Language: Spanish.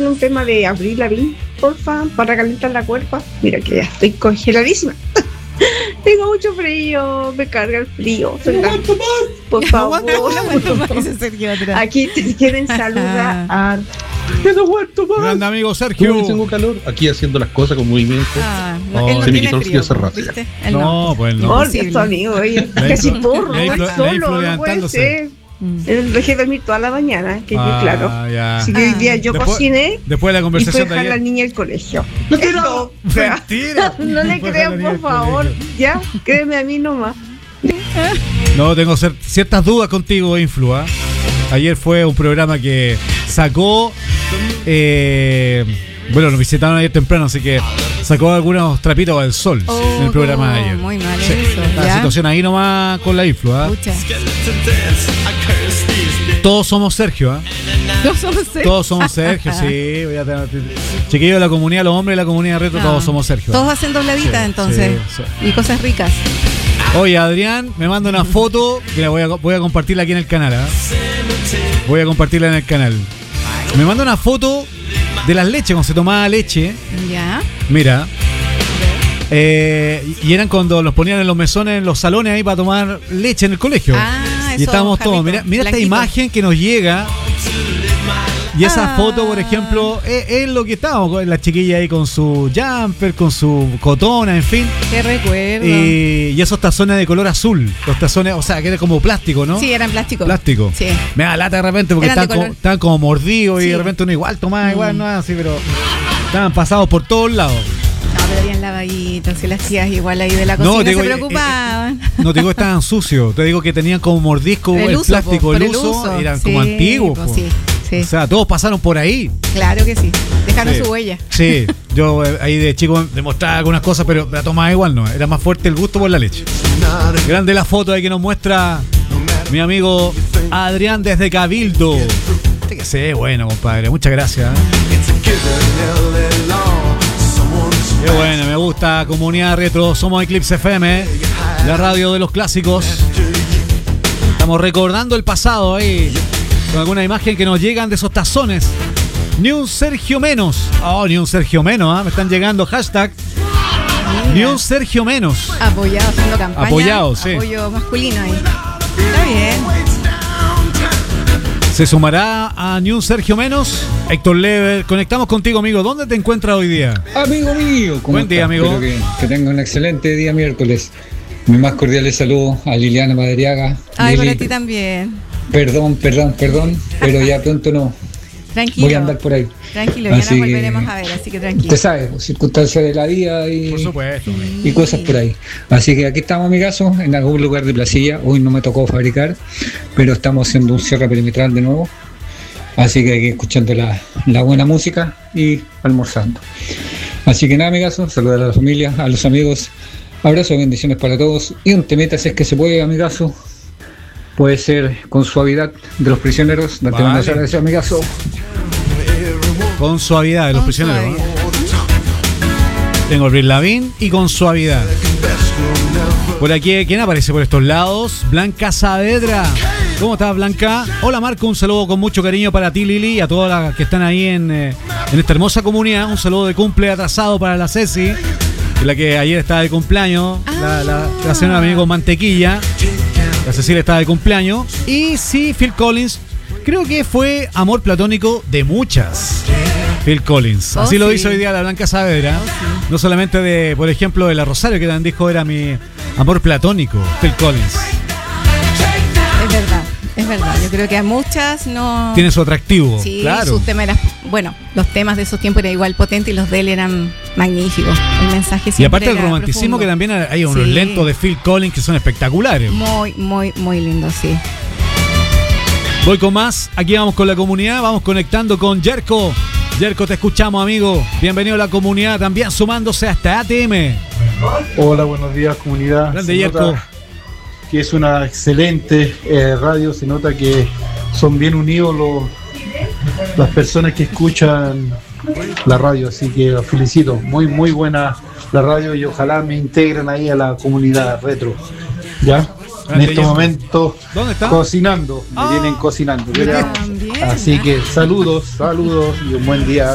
poner un tema de Avril Lavigne, porfa, para calentar la cuerpa. Mira que ya estoy congeladísima. Tengo mucho frío, me carga el frío. Por favor. Aquí te quieren saludar. Grande amigo Sergio. Tengo calor. Aquí haciendo las cosas con movimiento. Se me quitó el frío hace rato. No, pues no. Oh, tu amigo, oye. Casi porro, solo, no puede ser. Dejé dormir toda la mañana, que claro. Ya. Así que hoy día yo cociné. Después de la conversación y fui a dejar a la niña al colegio. No, mentira. No le crean, por favor. Ya, créeme a mí nomás. No, tengo ciertas dudas contigo, Influ. Ayer fue un programa que sacó. Bueno, nos visitaron ayer temprano, así que sacó algunos trapitos al sol en el programa de ayer. Muy mal sí. eso. La situación ahí nomás con la Influ. Todos somos Sergio. Todos somos Sergio, sí. Chiquillos de la comunidad, los hombres de la comunidad retro, todos somos Sergio. Todos hacen dobladita, entonces. Sí. Y cosas ricas. Oye, Adrián me manda una foto que la voy a compartirla aquí en el canal. Voy a compartirla en el canal. Me manda una foto de las leches, cuando se tomaba leche. Ya. Mira. Y eran cuando los ponían en los mesones, en los salones ahí para tomar leche en el colegio. Y estábamos todos. Mira esta imagen que nos llega. Y esa foto, por ejemplo, es lo que estábamos, la chiquilla ahí con su jumper, con su cotona, en fin. Qué recuerdo. Y esos tazones de color azul. Los tazones, o sea, que era como plástico, ¿no? Sí, eran plástico. Plástico. Sí. Me da lata de repente porque estaban como mordidos y de repente uno igual tomaba, igual, no así, pero estaban pasados por todos lados. No, pero bien lavaditos, si las tías igual ahí de la cocina se preocupaban. No te digo que estaban sucios, te digo que tenían como mordisco el plástico, el uso, eran como antiguos. Sí. O sea, todos pasaron por ahí. Claro que sí. Dejaron su huella. Sí, yo ahí de chico demostraba algunas cosas, pero la tomaba igual, no. Era más fuerte el gusto por la leche. Grande la foto ahí que nos muestra mi amigo Adrián desde Cabildo. Que se ve bueno, compadre. Muchas gracias. Qué bueno, me gusta Comunidad Retro. Somos Eclipse FM, la radio de los clásicos. Estamos recordando el pasado ahí. Con alguna imagen que nos llegan de esos tazones. Ni un Sergio menos. Ni un Sergio menos, me están llegando hashtag. Ni un Sergio menos. Apoyado, haciendo campaña. Apoyado, sí. Apoyo masculino ahí. Está bien. ¿Se sumará a Ni un Sergio menos? Héctor Lever, conectamos contigo, amigo. ¿Dónde te encuentras hoy día? Amigo mío. Buen día, amigo. Espero que tenga un excelente día miércoles. Mi más cordiales saludos a Liliana Madariaga. Ay, para ti también. Perdón, pero ya pronto no. Tranquilo. Voy a andar por ahí. Tranquilo, ya nos volveremos a ver, así que tranquilo. Usted sabe, circunstancias de la vida y, por supuesto, y cosas por ahí. Así que aquí estamos, amigazo, en algún lugar de Placilla. Hoy no me tocó fabricar, pero estamos haciendo un cierre perimetral de nuevo. Así que aquí escuchando la buena música y almorzando. Así que nada, amigazo, saludos a la familia, a los amigos. Abrazos, bendiciones para todos. Y un temita, si es que se puede, amigazo. Puede ser Con Suavidad de Los Prisioneros. Date una gracias, amigazo. Con Suavidad de Los Prisioneros. ¿No? Tengo Avril Lavigne y Con Suavidad. Por aquí, ¿quién aparece por estos lados? Blanca Saavedra. ¿Cómo estás, Blanca? Hola, Marco. Un saludo con mucho cariño para ti, Lili, y a todas las que están ahí en esta hermosa comunidad. Un saludo de cumple atrasado para la Ceci, la que ayer estaba de cumpleaños. La señora amigo Mantequilla. La Cecilia estaba de cumpleaños. Y sí, Phil Collins, creo que fue amor platónico de muchas. Phil Collins. Así lo hizo hoy día la Blanca Saavedra. No solamente de, por ejemplo, de la Rosario, que también dijo era mi amor platónico, Phil Collins. Es verdad. Yo creo que a muchas no. Tiene su atractivo. Sí, claro. Sus temas eran, los temas de esos tiempos eran igual potentes y los de él eran magníficos. El mensaje siempre. Y aparte del era romanticismo, profundo. que también hay unos lentos de Phil Collins que son espectaculares. Muy, muy, muy lindo, sí. Voy con más. Aquí vamos con la comunidad. Vamos conectando con Yerko. Yerko, te escuchamos, amigo. Bienvenido a la comunidad. También sumándose hasta ATM. Hola, buenos días, comunidad. Grande, Yerko. Que es una excelente radio. Se nota que son bien unidos las personas que escuchan la radio. Así que los felicito. Muy, muy buena la radio y ojalá me integren ahí a la comunidad retro. ¿Ya? En este momento cocinando, me vienen cocinando. Así que saludos y un buen día.